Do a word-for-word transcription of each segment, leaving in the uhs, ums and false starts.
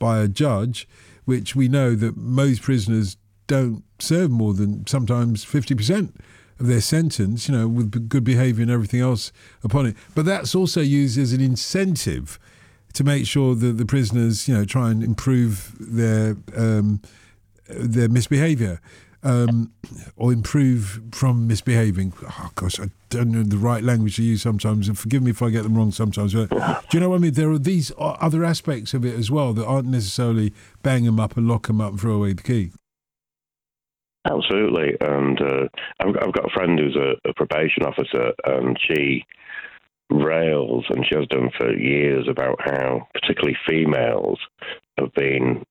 by a judge, which we know that most prisoners don't serve more than sometimes fifty percent of their sentence, you know, with good behaviour and everything else upon it. But that's also used as an incentive to make sure that the prisoners, you know, try and improve their um, their misbehaviour. Um, or improve from misbehaving. Oh gosh, I don't know the right language to use sometimes, and forgive me if I get them wrong sometimes. But do you know what I mean? There are these other aspects of it as well that aren't necessarily bang them up and lock them up and throw away the key. Absolutely, and uh, I've, got, I've got a friend who's a, a probation officer, and she rails, and she has done for years, about how particularly females have been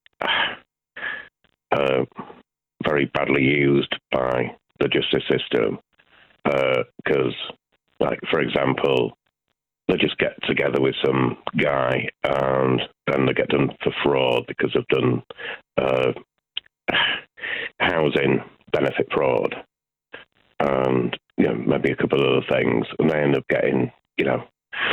uh, very badly used by the justice system, because, uh, like, for example, they just get together with some guy and then they get done for fraud because they've done uh, housing benefit fraud and, you know, maybe a couple of other things, and they end up getting, you know,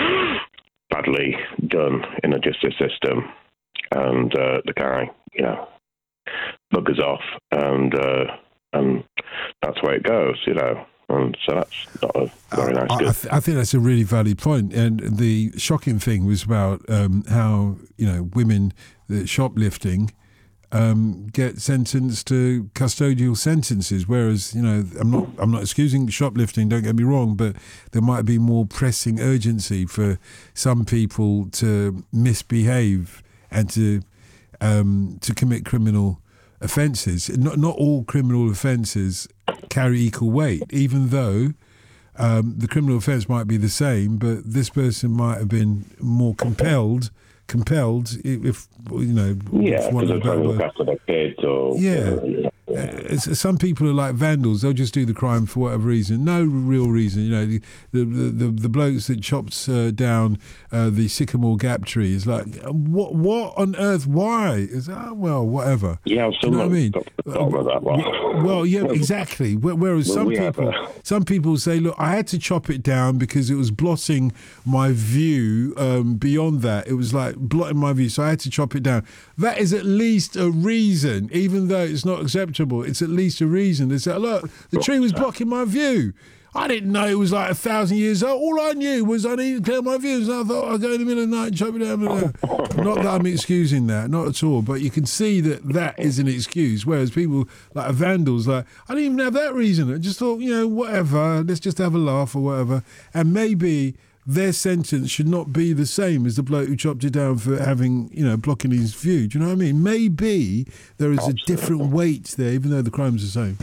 badly done in the justice system, and uh, the guy, you know, buggers off, and uh, and that's where it goes, you know. And so that's not a very nice. I, I, th- I think that's a really valid point. And the shocking thing was about um, how, you know, women that shoplifting um, get sentenced to custodial sentences, whereas, you know, I'm not I'm not excusing shoplifting. Don't get me wrong, but there might be more pressing urgency for some people to misbehave and to um, to commit criminal offences. Not not all criminal offences carry equal weight, even though um, the criminal offence might be the same, but this person might have been more compelled, compelled if, you know... Yeah, because they're trying to look after their kids or... Yeah. Uh, Uh, some people are like vandals. They'll just do the crime for whatever reason, no real reason. You know, the the the, the blokes that chopped uh, down uh, the Sycamore Gap tree is like, what what on earth? Why? Is oh, well, whatever. Yeah, you know what I mean? Uh, that well, well, yeah, exactly. Whereas well, some we people, a... some people say, look, I had to chop it down because it was blotting my view. Um, beyond that, it was like blotting my view, so I had to chop it down. That is at least a reason, even though it's not acceptable. It's at least a reason. They say, look, the tree was blocking my view. I didn't know it was like a thousand years old. All I knew was I needed to clear my views. And I thought I'd go in the middle of the night and chop it down. Not that I'm excusing that, not at all. But you can see that that is an excuse. Whereas people like vandals, like, I didn't even have that reason. I just thought, you know, whatever, let's just have a laugh or whatever. And maybe their sentence should not be the same as the bloke who chopped it down for having, you know, blocking his view. Do you know what I mean? Maybe there is Absolutely. a different weight there, even though the crime's the same.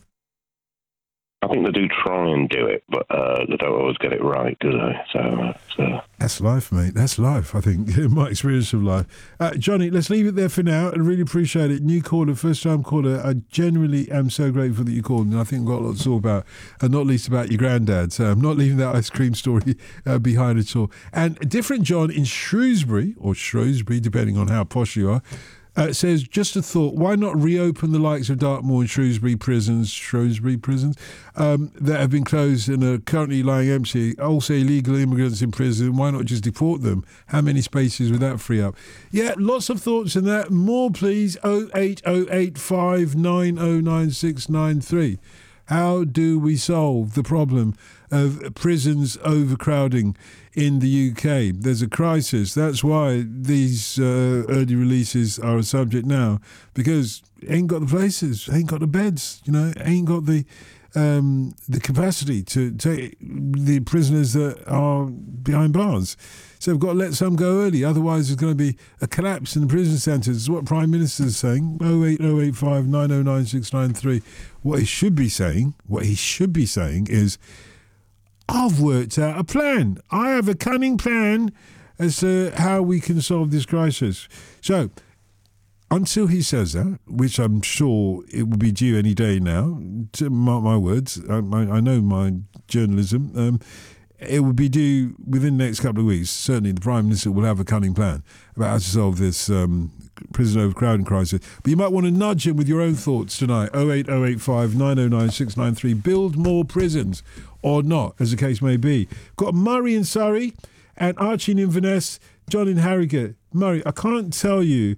I think they do try and do it, but uh, they don't always get it right, do they? So uh, so. That's life, mate. That's life, I think, in my experience of life. Uh, Johnny, let's leave it there for now. I really appreciate it. New caller, first-time caller. I genuinely am so grateful that you called, and I think we've got a lot to talk about, and not least about your granddad. So I'm not leaving that ice cream story uh, behind at all. And a different John in Shrewsbury, or Shrewsbury, depending on how posh you are, Uh, it says, just a thought, why not reopen the likes of Dartmoor and Shrewsbury prisons, Shrewsbury prisons, um, that have been closed and are currently lying empty? Also illegal immigrants in prison, why not just deport them? How many spaces would that free up? Yeah, lots of thoughts in that. More, please, oh eight oh eight five nine oh nine six nine three. How do we solve the problem of prisons overcrowding in the U K? There's a crisis. That's why these uh, early releases are a subject now, because ain't got the places, ain't got the beds, you know, ain't got the um, the capacity to take the prisoners that are behind bars. So we've got to let some go early, otherwise there's going to be a collapse in the prison centres. It's what Prime Minister is saying, oh eight oh eight five nine oh nine six nine three. What he should be saying, what he should be saying is, I've worked out a plan. I have a cunning plan as to how we can solve this crisis. So, until he says that, which I'm sure it will be due any day now, to mark my words, I, I know my journalism, um, it will be due within the next couple of weeks. Certainly the Prime Minister will have a cunning plan about how to solve this um, prison overcrowding crisis. But you might want to nudge him with your own thoughts tonight. oh eight oh eight five nine oh nine six nine three. Build more prisons or not, as the case may be. Got Murray in Surrey and Archie in Inverness, John in Harrogate. Murray, I can't tell you